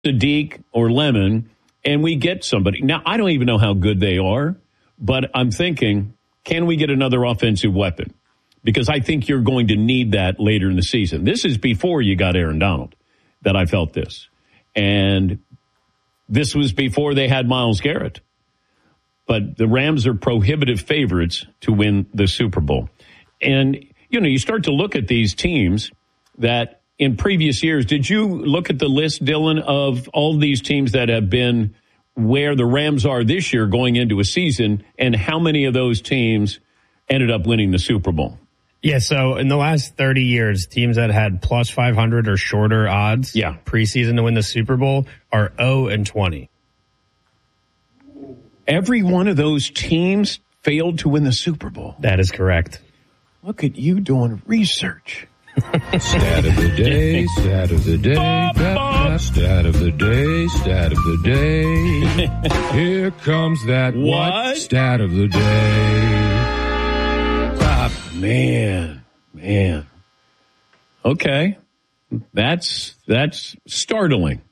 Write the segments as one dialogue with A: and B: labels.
A: Sadiq or Lemon, and we get somebody. Now, I don't even know how good they are, but I'm thinking, can we get another offensive weapon? Because I think you're going to need that later in the season. This is before you got Aaron Donald that I felt this. And this was before they had Myles Garrett. But the Rams are prohibitive favorites to win the Super Bowl. And, you start to look at these teams that in previous years, did you look at the list, Dylan, of all these teams that have been where the Rams are this year going into a season, and how many of those teams ended up winning the Super Bowl?
B: Yeah, so in the last 30 years, teams that had plus 500 or shorter odds preseason to win the Super Bowl are 0-20.
A: Every one of those teams failed to win the Super Bowl.
B: That is correct.
A: Look at you doing research.
C: Stat of the day, stat of the day, stat of the day, stat of the day. Here comes that what? Stat of the day.
A: Man. Okay. That's startling.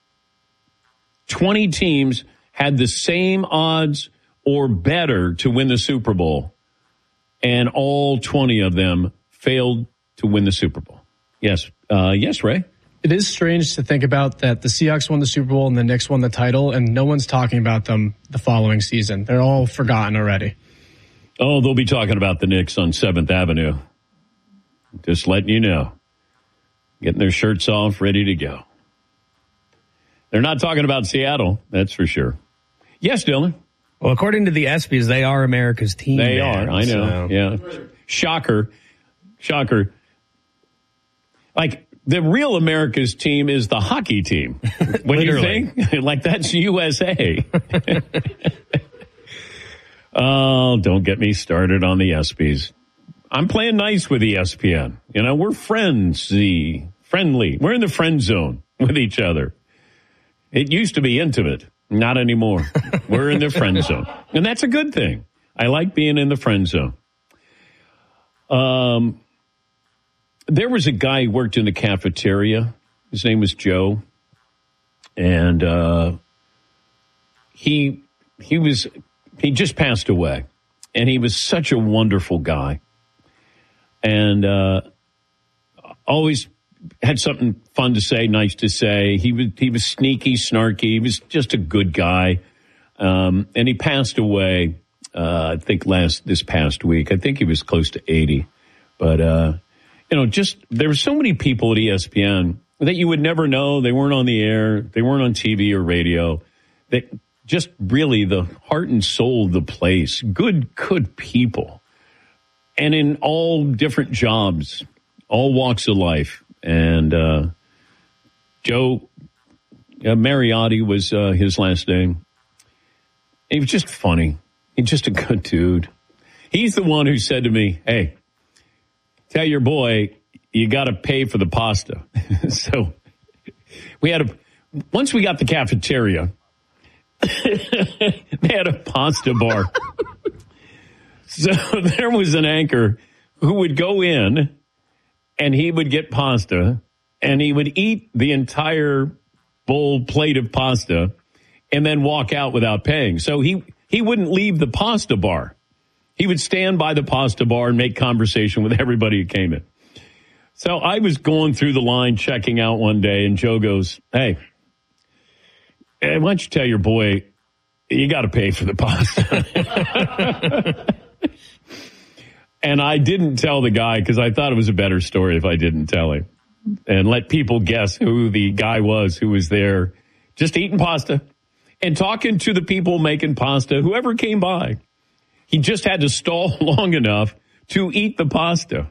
A: 20 teams had the same odds or better to win the Super Bowl, and all 20 of them failed to win the Super Bowl. Yes. Yes, Ray?
D: It is strange to think about that the Seahawks won the Super Bowl and the Knicks won the title, and no one's talking about them the following season. They're all forgotten already.
A: Oh, they'll be talking about the Knicks on 7th Avenue. Just letting you know. Getting their shirts off, ready to go. They're not talking about Seattle, that's for sure. Yes, Dylan?
B: Well, according to the ESPYs, they are America's team.
A: They are, I know. So. Yeah. Shocker. Like, the real America's team is the hockey team. What do you think? Like, that's USA. Oh, don't get me started on the ESPYs. I'm playing nice with ESPN. We're friendly. We're in the friend zone with each other. It used to be intimate. Not anymore. We're in the friend zone. And that's a good thing. I like being in the friend zone. There was a guy who worked in the cafeteria. His name was Joe. And he just passed away. And he was such a wonderful guy. And always had something fun to say, nice to say. He was sneaky, snarky. He was just a good guy. And he passed away, I think this past week. I think he was close to 80. But, there were so many people at ESPN that you would never know. They weren't on the air. They weren't on TV or radio. That just really the heart and soul of the place. Good people. And in all different jobs, all walks of life. And Joe Mariotti was his last name. He was just funny. He's just a good dude. He's the one who said to me, hey, tell your boy you got to pay for the pasta. So once we got the cafeteria, they had a pasta bar. So there was an anchor who would go in and he would get pasta and he would eat the entire plate of pasta and then walk out without paying. So he wouldn't leave the pasta bar. He would stand by the pasta bar and make conversation with everybody who came in. So I was going through the line checking out one day and Joe goes, hey, why don't you tell your boy you got to pay for the pasta? And I didn't tell the guy because I thought it was a better story if I didn't tell him and let people guess who the guy was who was there just eating pasta and talking to the people making pasta, whoever came by. He just had to stall long enough to eat the pasta.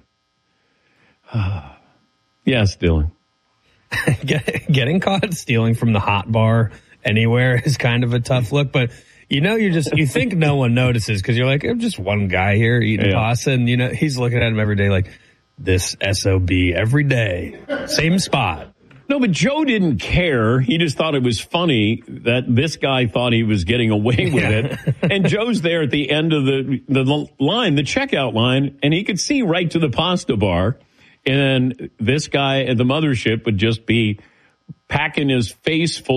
A: Yes, Dylan.
B: Getting caught stealing from the hot bar anywhere is kind of a tough look, but you think no one notices because you're like, I'm just one guy here eating pasta, and he's looking at him every day like this SOB every day, same spot.
A: No, but Joe didn't care. He just thought it was funny that this guy thought he was getting away with it. And Joe's there at the end of the line, the checkout line, and he could see right to the pasta bar. And this guy at the mothership would just be packing his face full